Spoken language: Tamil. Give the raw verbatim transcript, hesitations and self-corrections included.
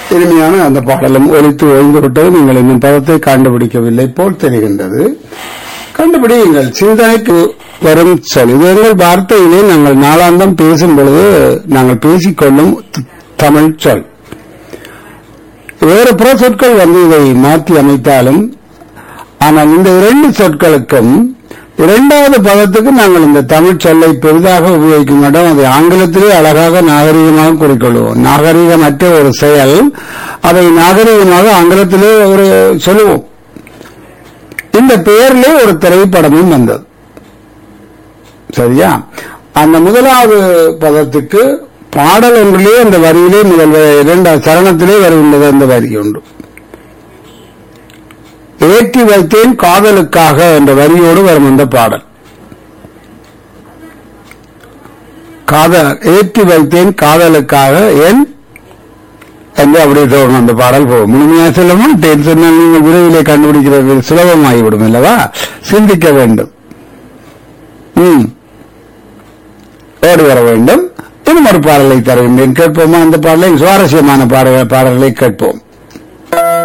இனிமையான அந்த பாடலும் ஒலித்து ஓய்ந்து விட்டது. நீங்கள் இன்னும் பதத்தை கண்டுபிடிக்கவில்லை போல் தெரிகின்றது. கண்டுபிடியுங்கள். சிந்தனைக்கு வரும் சொல் இது எங்கள் வார்த்தையிலே நாங்கள் நாளாந்தம் பேசும் பொழுது நாங்கள் பேசிக்கொள்ளும் தமிழ் சொல். வேறு புற சொற்கள் வந்து இதை மாற்றி அமைத்தாலும், ஆனால் இந்த இரண்டு சொற்களுக்கும் இரண்டாவது பதத்துக்கு நாங்கள் இந்த தமிழ் சொல்லை பெரிதாக உபயோகிக்க மாட்டோம். அதை ஆங்கிலத்திலே அழகாக நாகரிகமாக குறிக்கொள்வோம். நாகரிகமற்ற ஒரு செயல், அதை நாகரிகமாக ஆங்கிலத்திலே ஒரு சொல்லுவோம். இந்த பெயரிலே ஒரு திரைப்படமும் வந்தது. சரியா? அந்த முதலாவது பதத்துக்கு பாடல் ஒன்றிலே அந்த வரியிலே முதல் இரண்டாவது சரணத்திலே வருகின்றது. அந்த வரி ஒன்று ஏற்றி வைத்தேன் காதலுக்காக என்ற வரியோடு வரும் அந்த பாடல். காதல் ஏற்றி வைத்தேன் காதலுக்காக ஏன் என்று அப்படி தோணும் அந்த பாடல் போகும். முழுமையாக சொல்ல மாட்டேன் சொன்னால் நீங்கள் விரைவிலே கண்டுபிடிக்கிறது சுலபமாகிவிடும் அல்லவா? சிந்திக்க வேண்டும், ம் ஓடி வர வேண்டும். இன்னும் ஒரு பாடலை தருகின்றேன், கேட்போமா? அந்த பாடலை சுவாரஸ்யமான பாடல்களை கேட்போம்.